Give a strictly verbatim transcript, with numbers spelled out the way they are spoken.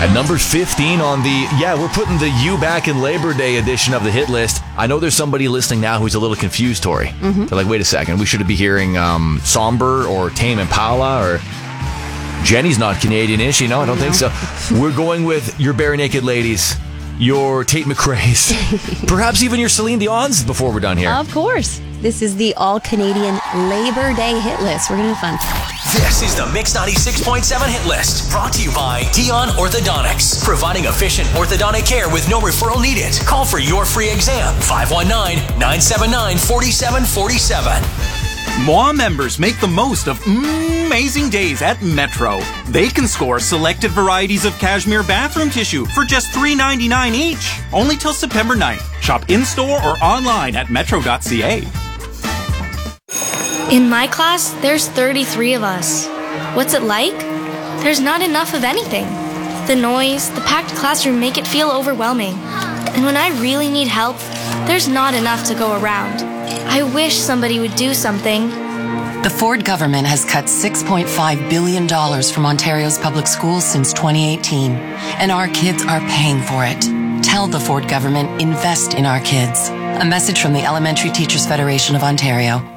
At number fifteen on the, yeah, we're putting the You Back in Labor Day edition of the hit list. I know there's somebody listening now who's a little confused, Tori. Mm-hmm. They're like, wait a second, we should be hearing um, Somber or Tame Impala or... Jenny's not Canadian, is she? No, I don't no. think so. We're going with your Bare Naked Ladies, your Tate McRae's, perhaps even your Celine Dion's before we're done here. Of course. This is the all-Canadian Labor Day hit list. We're going to have fun. This is the Mix ninety-six point seven hit list, brought to you by Dion Orthodontics, providing efficient orthodontic care with no referral needed. Call for your free exam, five one nine, nine seven nine, four seven four seven. M O A members make the most of amazing days at Metro. They can score selected varieties of cashmere bathroom tissue for just three ninety-nine each. Only till September ninth. Shop in-store or online at metro dot c a. In my class, there's thirty-three of us. What's it like? There's not enough of anything. The noise, the packed classroom make it feel overwhelming. And when I really need help, there's not enough to go around. I wish somebody would do something. The Ford government has cut six point five billion dollars from Ontario's public schools since twenty eighteen, and our kids are paying for it. Tell the Ford government, invest in our kids. A message from the Elementary Teachers Federation of Ontario.